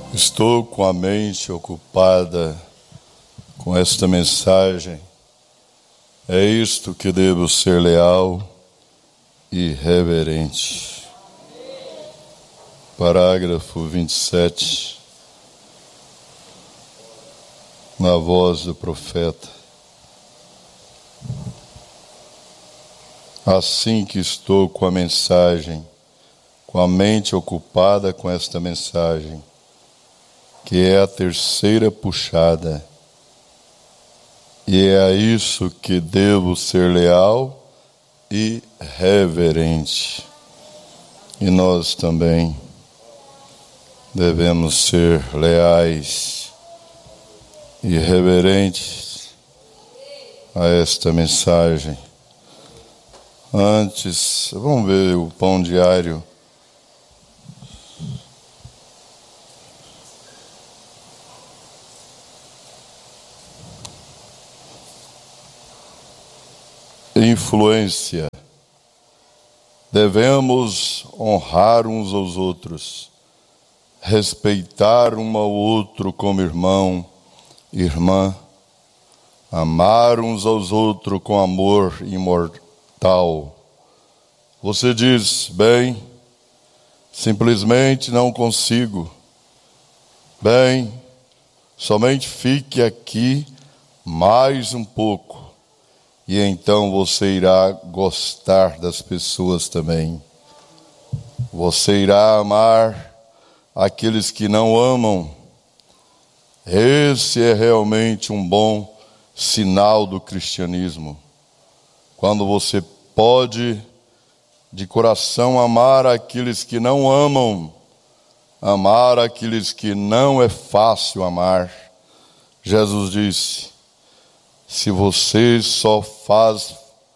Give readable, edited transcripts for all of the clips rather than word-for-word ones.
Estou com a mente ocupada com esta mensagem. É isto que devo ser leal e reverente. Parágrafo 27, na voz do profeta. Assim que estou com a mensagem, com a mente ocupada com esta mensagem, que é a terceira puxada, e é a isso que devo ser leal e reverente. E nós também devemos ser leais e reverentes a esta mensagem. Antes, vamos ver o pão diário. Influência. Devemos honrar uns aos outros, respeitar um ao outro como irmão, irmã, amar uns aos outros com amor imortal. Você diz, bem, simplesmente não consigo. Bem, somente fique aqui mais um pouco. E então você irá gostar das pessoas também. Você irá amar aqueles que não amam. Esse é realmente um bom sinal do cristianismo. Quando você pode, de coração, amar aqueles que não amam. Amar aqueles que não é fácil amar. Jesus disse: se você só faz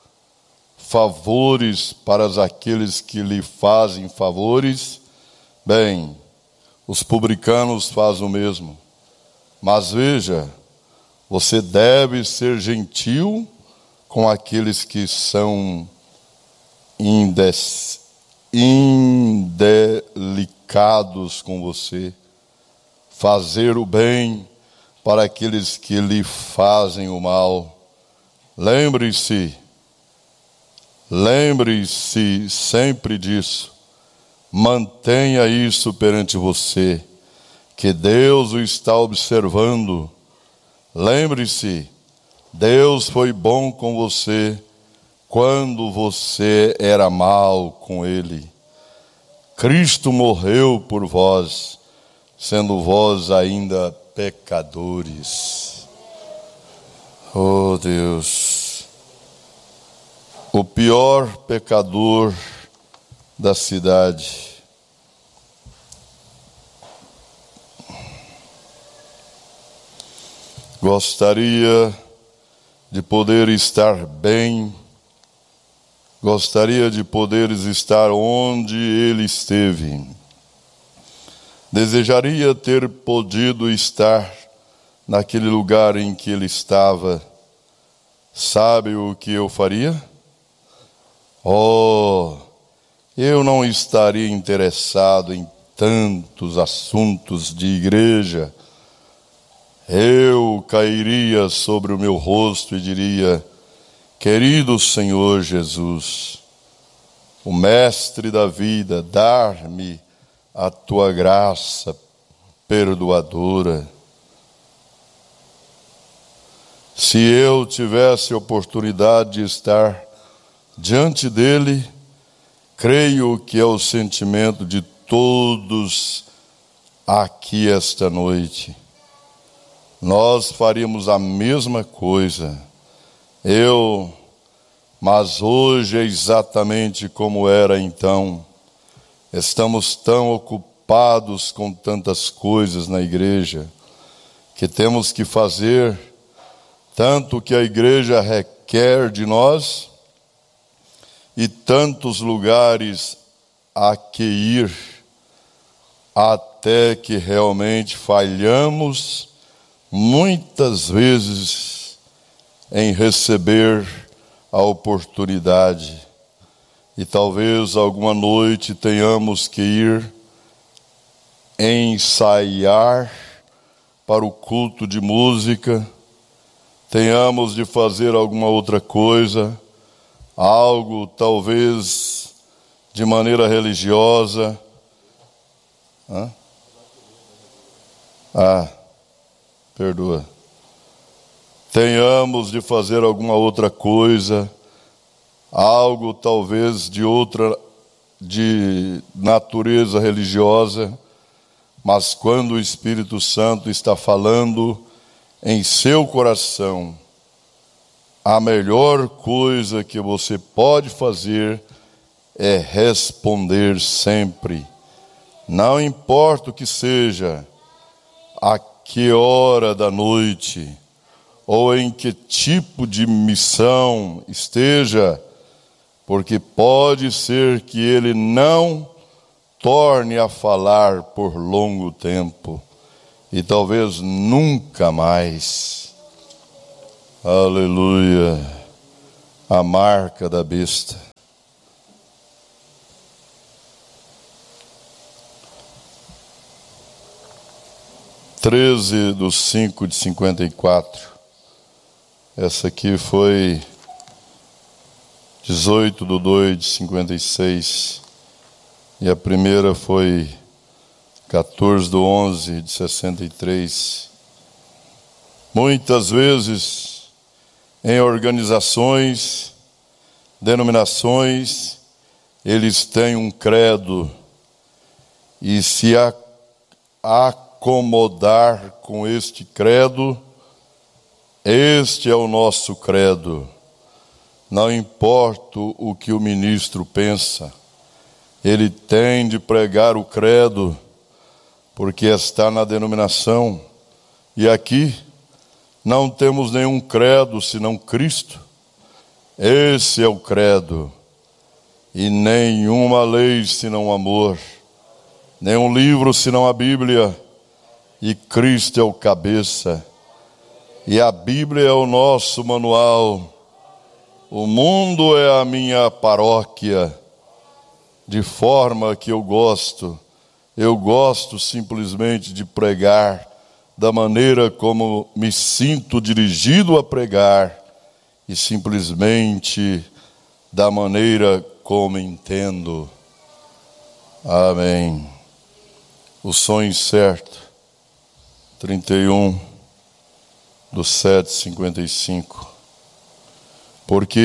favores para aqueles que lhe fazem favores, bem, os publicanos fazem o mesmo. Mas veja, você deve ser gentil com aqueles que são indelicados com você. Fazer o bem para aqueles que lhe fazem o mal. Lembre-se sempre disso. Mantenha isso perante você, que Deus o está observando. Lembre-se, Deus foi bom com você quando você era mal com Ele. Cristo morreu por vós, sendo vós ainda pecadores. Oh Deus, o pior pecador da cidade. Gostaria de poder estar bem, gostaria de poder estar onde ele esteve. Desejaria ter podido estar naquele lugar em que ele estava. Sabe o que eu faria? Eu não estaria interessado em tantos assuntos de igreja. Eu cairia sobre o meu rosto e diria: querido Senhor Jesus, o mestre da vida, dar-me a tua graça perdoadora. Se eu tivesse oportunidade de estar diante dele, creio que é o sentimento de todos aqui esta noite. Nós faríamos a mesma coisa. Mas hoje é exatamente como era então. Estamos tão ocupados com tantas coisas na igreja, que temos que fazer tanto que a igreja requer de nós, e tantos lugares a que ir, até que realmente falhamos muitas vezes em receber a oportunidade. E talvez alguma noite tenhamos que ir ensaiar para o culto de música, tenhamos de fazer alguma outra coisa, algo talvez de maneira religiosa. Perdoa. Tenhamos de fazer alguma outra coisa, algo talvez de natureza religiosa, mas quando o Espírito Santo está falando em seu coração, a melhor coisa que você pode fazer é responder sempre. Não importa o que seja, a que hora da noite, ou em que tipo de missão esteja, porque pode ser que ele não torne a falar por longo tempo, e talvez nunca mais. Aleluia, a marca da besta. (13 de 5 de 54). Essa aqui foi 18 de 2 de 56. E a primeira foi 14 de 11 de 63. Muitas vezes, em organizações, denominações, eles têm um credo, e se acomodar com este credo, este é o nosso credo. Não importa o que o ministro pensa, ele tem de pregar o credo, porque está na denominação. E aqui não temos nenhum credo senão Cristo. Esse é o credo. E nenhuma lei senão amor, nenhum livro senão a Bíblia. E Cristo é o cabeça. E a Bíblia é o nosso manual. O mundo é a minha paróquia. De forma que eu gosto simplesmente de pregar da maneira como me sinto dirigido a pregar, e simplesmente da maneira como entendo. Amém. O sonho certo, 31 do 7:55. Porque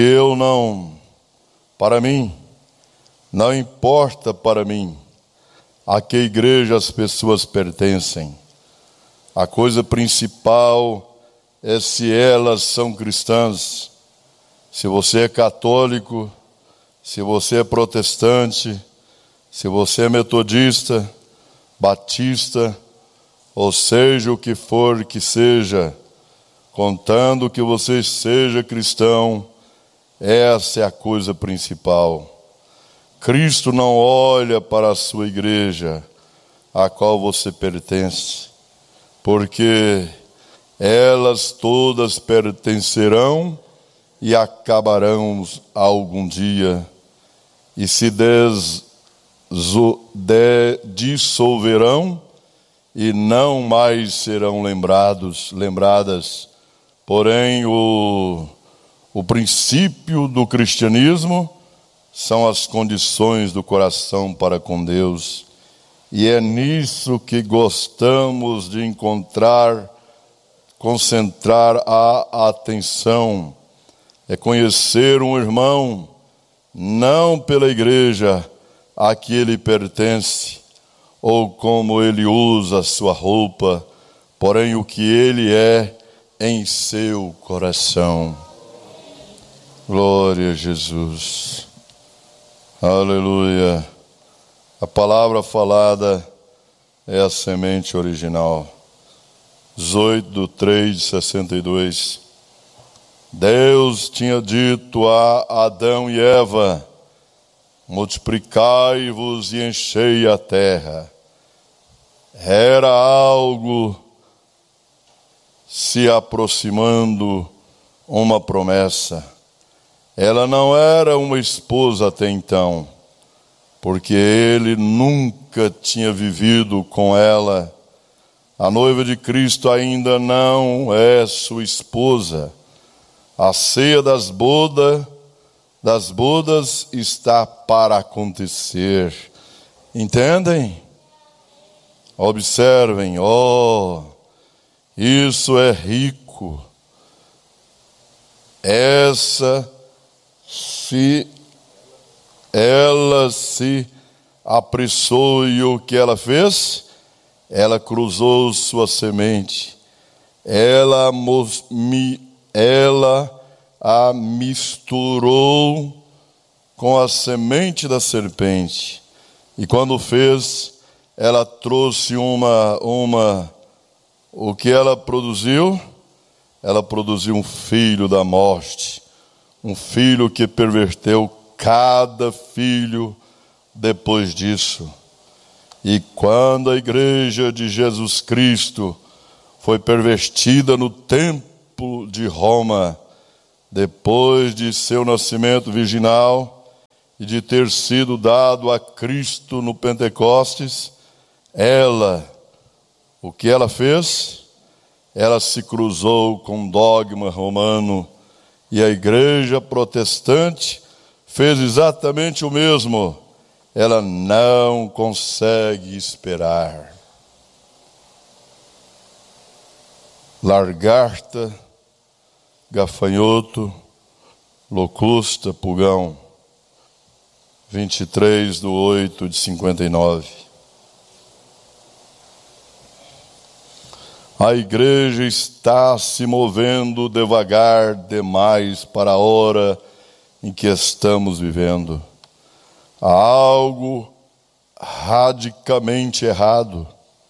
não importa para mim a que igreja as pessoas pertencem. A coisa principal é se elas são cristãs. Se você é católico, se você é protestante, se você é metodista, batista, ou seja o que for que seja, contando que você seja cristão, essa é a coisa principal. Cristo não olha para a sua igreja, a qual você pertence, porque elas todas pertencerão e acabarão algum dia, e se dissolverão e não mais serão lembradas. Porém, o princípio do cristianismo são as condições do coração para com Deus. E é nisso que gostamos de concentrar a atenção. É conhecer um irmão, não pela igreja a que ele pertence, ou como ele usa a sua roupa, porém o que ele é em seu coração. Glória a Jesus. Aleluia. A palavra falada é a semente original. 18:3:62. Deus tinha dito a Adão e Eva: multiplicai-vos e enchei a terra. Era algo se aproximando, uma promessa. Ela não era uma esposa até então, porque ele nunca tinha vivido com ela. A noiva de Cristo ainda não é sua esposa. A ceia das bodas está para acontecer. Entendem? Observem, isso é rico. Ela se apressou e o que ela fez? Ela cruzou sua semente. Ela a misturou com a semente da serpente. E quando fez, ela trouxe o que ela produziu? Ela produziu um filho da morte, um filho que perverteu cada filho depois disso. E quando a igreja de Jesus Cristo foi pervertida no templo de Roma, depois de seu nascimento virginal e de ter sido dado a Cristo no Pentecostes, o que ela fez? Ela se cruzou com o dogma romano, e a igreja protestante fez exatamente o mesmo. Ela não consegue esperar. Lagarta, gafanhoto, locusta, pulgão. 23/8/59. A igreja está se movendo devagar demais para a hora em que estamos vivendo. Há algo radicalmente errado.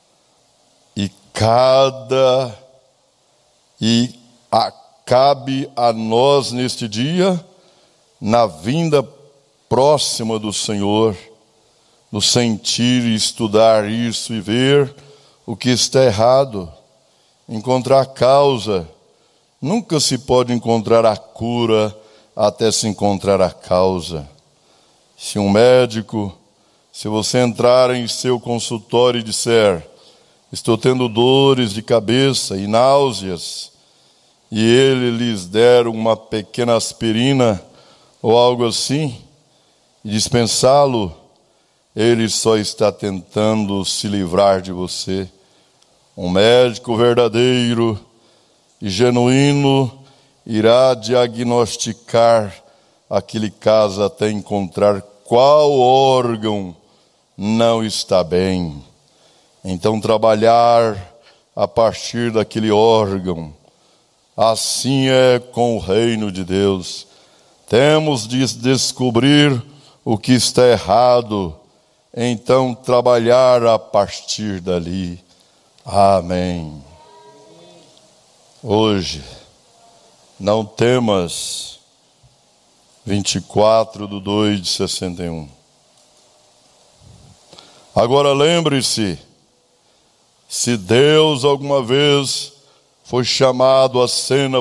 Cabe a nós neste dia, na vinda próxima do Senhor, no sentir e estudar isso e ver o que está errado, encontrar a causa. Nunca se pode encontrar a cura até se encontrar a causa. Se um médico, se você entrar em seu consultório e disser: estou tendo dores de cabeça e náuseas, e ele lhes der uma pequena aspirina ou algo assim, e dispensá-lo, ele só está tentando se livrar de você. Um médico verdadeiro e genuíno irá diagnosticar aquele caso até encontrar qual órgão não está bem. Então trabalhar a partir daquele órgão. Assim é com o reino de Deus. Temos de descobrir o que está errado, então trabalhar a partir dali. Amém. Hoje, não temas, 24/2/61. Agora lembre-se, se Deus alguma vez foi chamado à cena